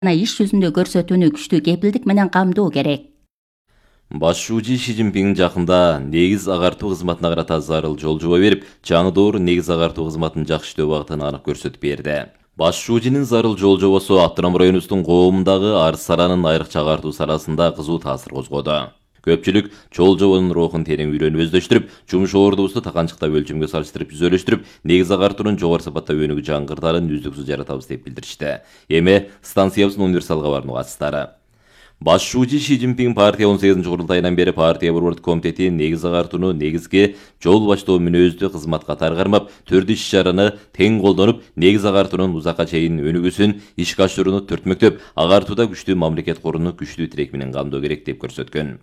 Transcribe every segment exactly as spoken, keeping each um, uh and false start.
иш жүзүндө көрсөтүүнү күчтүү кепилдик менен камдоо керек. Башчы Ши Цзиньпин жакында негиз агартуу кызматына карата зарыл жол жуба берип, жаңы доор негиз агартуу кызматын жакшыртуу багытын анык көрсөтүп берди. Башчынын зарыл жол жобосу Автоном районубуздун коомундагы арыз саранын айрыкча агартуу саласында кызуу таасир козгоду. Көпчүлүк жол жобонун рухун терең үйрөнүп өздөштүрүп, жумуш ордубузду таканчыктап өлчөмгө салыштырып жүзөлөштүрүп, негиз агартуунун жогору сапатта өнүгүү жаңгыртарын үздүксүз жаратабыз деп билдиришти. Эми станциябыздын универсал кабарынын катчысы. Башчы Ши Цзиньпин партия он сегизинчи курултайынан бери партия борбордук комитети негиз агартууну негизги жол баштоо мүнөздүү кызмат катары кармап, түрдүү иш-чараны тең колдонуп, негиз агартуунун узакка чейин өнүгүүсүн ишке ашырууну түртмөктөп, агартууда күчтүү мамлекет курууну күчтүү тирек менен камдоо керек деп көрсөткөн.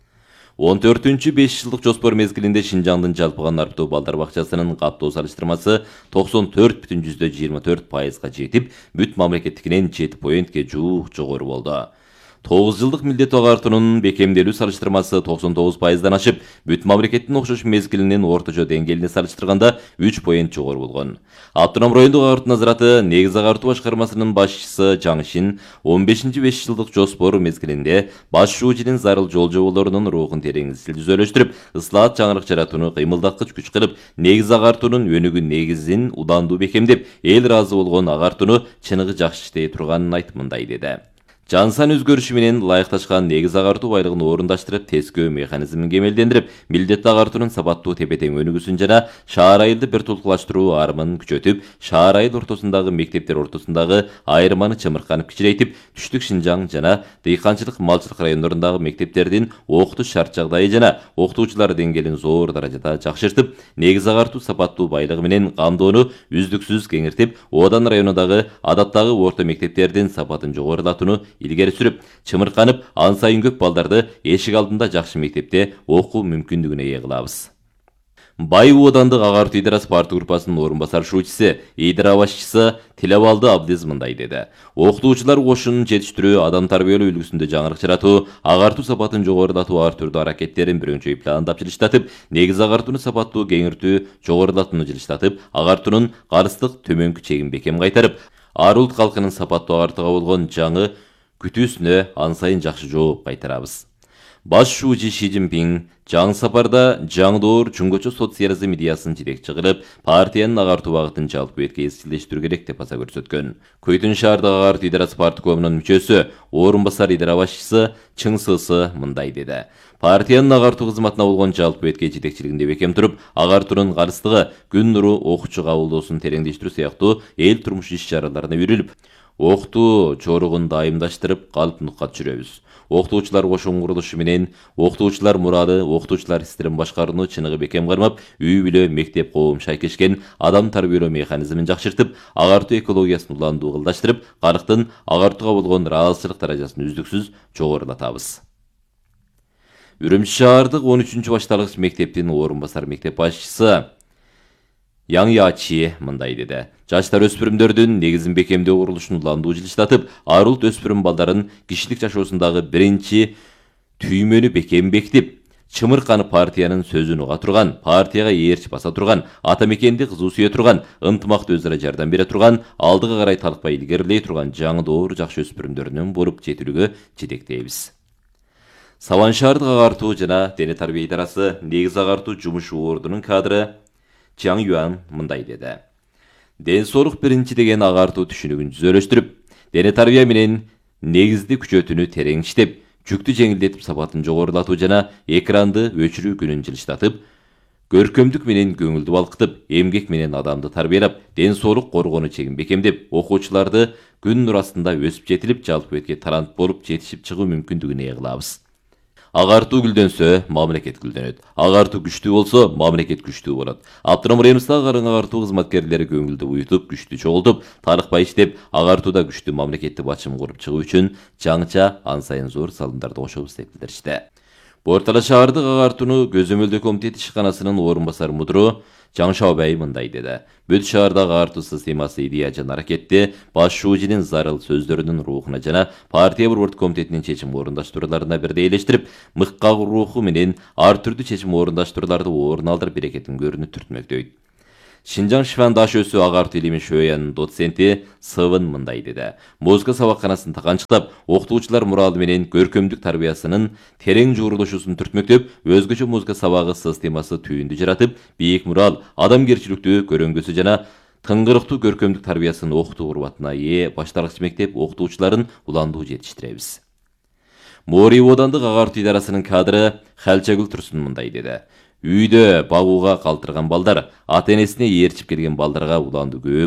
он төртүнчү беш жылдык жоспор мезгилинде Шинжаңдын жалпыга нарптоо балдар бакчасынын каттоо салыштырмасы токсон төрт бүтүн жүздөн жыйырма төрт пайызга жетип, бүт мамлекеттикинен жети поинтке жуук жогору болду. тогуз жылдык милдеттүү агартуунун бекемделүү салыштырмасы токсон тогуз пайыздан ашып, бүт мамлекеттин окшош мезгилинин орточо деңгээлине салыштырганда үч поинт жогору болгон. Автоном райондук агартуу назараты негиз агартуу башкармасынын башчысы Жаңшин он бешинчи беш жылдык жоспор мезгилинде башчынын зарыл жол жоболорунун рухун терең жүзөлөштүрүп, ыслаат жаңырык жаратууну кыймылдаткыч күч кылып, негиз агартуунун өнүгүү негизин удандуу бекемдеп, эл ыраазы болгон агартууну чыныгы жакшы иштей турганын айтып мындай деди. Жан сан өзгөрүшү менен ылайыкташкан негиз агартуу байлыгын орундаштырып, тескөө механизмин кемелдендирип, милдеттүү агартуунун сапаттуу тепе-тең өнүгүүсүн жана шаар айылды бир тулкулаштыруу армын күчөтүп, шаар айыл ортосундагы мектептер ортосундагы айырманы чымырканып кичирейтип, түштүк Шинжаң жана дыйканчылык малчылык райондорундагы мектептердин окутуш шарт жагдайы жана окутуучулар деңгээлин зор даражада жакшыртып, негиз агартуу сапаттуу байлыгы менен камдоону үздүксүз кеңиртип, Одан районундагы адаттагы орто мектептердин сапатын жогорулатууну илгери сүрүп, чымырканып, ан сайын көп балдарды эшик алдында жакшы мектепте окуу мүмкүндүгүнө ээ кылабыз. Байбы Одандык агартуу идарасы партия группасынын орун басар шуучусу, идара башчысы Тилебалды Абдез мындай деди. Окутуучулар кошунун жетиштирүү, адам тарбиялоо үлгүсүндө жаңырык жаратуу, агартуу сапатын жогорулатуу ар түрдүү аракеттерин биринчи пландап жылыштатып, негиз агартууну сапаттуу кеңиртүү, жогорулатууну жылыштатып, агартуунун карыстык төмөнкү чегин бекем кайтарып, ар улут калкынын сапаттуу агартууга болгон жаңы күтүүсүнө ан сайын жакшы жооп кайтарабыз. Башчы Ши Цзиньпин жаңы сапарда жаңы доор чүнгөчө социализм идеясын жетекчи кылып, партиянын агартуу багытын жалпы бетке эскилештирүү керек деп баса көрсөткөн. Көйтүн шаардык агартуу идарасы парткомунун мүчөсү, орун басар идара башчысы Чың Сысы мындай деди. Партиянын агартуу кызматына болгон жалпы бетке жетекчилигинде бекем туруп, агартуунун карыстыгы, күн нуру окуучу кабылдоосун тереңдештирүү сыяктуу эл турмуш иш-чараларына үйрүлүп, окутуу чоругун дайымдаштырып, калыптыныкка түшүрөбүз. Окутуучулар кошун курулушу менен окутуучулар мурады, окутуучулар истерин башкарууну чыныгы бекем кармап, үй бүлө, мектеп, коом шайкешкен адам тарбиялоо механизмин жакшыртып, агартуу экологиясын уландуу кылдаштырып, карыктын агартууга болгон ыраазычылык даражасын үздүксүз жогорулатабыз. Үрүмчү шаардык он үчүнчү башталгыч мектептин орун басар мектеп башчысы Яң Ячи мындай деди. Жаштар өспүрүмдөрдүн негизин бекемдөө курулушун уландуу жылыштатып, ар улут өспүрүм балдарын кишилик жашоосундагы биринчи түймөнү бекем бекитип, чымырканып партиянын сөзүн уга турган, партияга ээрчи баса турган, ата мекенди кызуу сүйө турган, ынтымактуу өз ара жардам бере турган, алдыга карай талкпай илгерилей турган жаңы доор жакшы өспүрүмдөрүнүн буруп жетүүгө жетектейбиз. Сабан шаардык агартуу жана дене тарбия идарасы негиз агартуу жумуш ордунун кадры Чаң Юан мындай деди. Ден соолук биринчи деген агартуу түшүнүгүн жүзөлөштүрүп, дене тарбия менен негизди күчөтүүнү терең иштеп, жүктү жеңилдетип сапатын жогорулатуу жана экранды өчүрүү күнүн жылыштатып, көркөмдүк менен көңүлдү балкытып, эмгек менен адамды тарбиялап, ден соолук коргонуу чегин бекемдеп, окуучуларды күн нур астында өсүп жетилип, жалпы бетке талант болуп жетишип чыгуу мүмкүндүгүнө ээ кылабыз. Агартуу гүлдөнсө, мамлекет гүлдөнөт. Агартуу күчтүү болсо, мамлекет күчтүү болот. Автоном районубуздагы карың агартуу кызматкерлери көңүлдү уютуп, күчтүү чогултуп, тарыкпай иштеп, агартууда күчтүү мамлекетти бачым куруп чыгуу үчүн жаңыча ан сайын зор салымдарды кошобуз деп билдиришти. Бортала шаардык агартууну көзөмөлдөө комитети ишканасынын орун басар мудру Жаң Шаобай мындай деди. Бүт шаардагы агартуу системасы идея жана аракетти башчынын зарыл сөздөрүнүн рухуна жана партия борбордук комитетинин чечим орундаштырууларына бирдей элештирип, мыкка руху менен ар түрдүү чечим орундаштырууларды орун алдырып берекетин көрүнүп түртмөктөйт. Шинжаң Шифан Даш өсү агартуу илими шөянын доценти Сывын мындай деди. Музыка сабакканасын таканчыктап, окутуучулар муралы менен көркөмдүк тарбиясынын терең жуурулушусун түртмөктөп, өзгөчө музыка сабагы системасы түйүндү жаратып, бийик мурал, адамгерчиликтүү көрөңгүсү жана тыңгырыктуу көркөмдүк тарбиясын окутуу урбатына ээ баштаргыч мектеп окутуучуларын уландуу жетиштиребиз. Мори Одандык агартуу идарасынын кадры Халчагүл Турсун мындай деди. Үйдө багууга калтырган балдар ата энесине ээрчип келген балдарга уланду көп